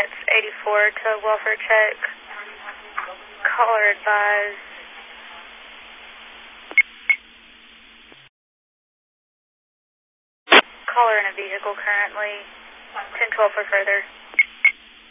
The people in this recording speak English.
units 84 to welfare check. Caller advised. Caller in a vehicle currently. 1012 for further.